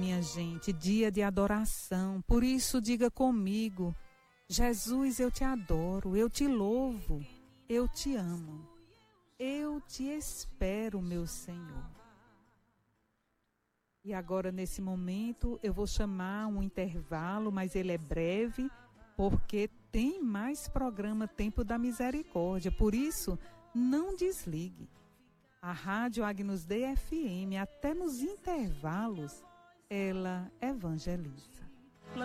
Minha gente, dia de adoração, por isso diga comigo: Jesus, eu te adoro, eu te louvo, eu te amo, eu te espero, meu Senhor. E agora, nesse momento, eu vou chamar um intervalo, mas ele é breve, porque tem mais programa Tempo da Misericórdia, por isso, não desligue. A Rádio Agnus Dei FM, até nos intervalos, ela evangeliza.